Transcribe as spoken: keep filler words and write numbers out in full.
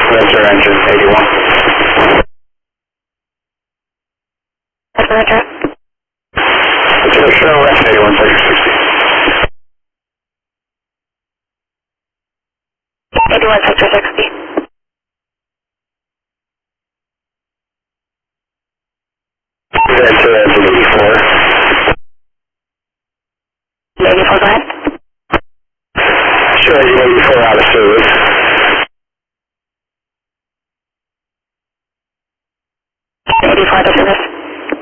Roger, engine eighty-one. Roger. Pacific Shuttle, engine eighty-one, sector sixty. eighty-one, sector sixty. That's uh, eighty-four. eighty-four, go ahead. Sure, eighty-four out of service.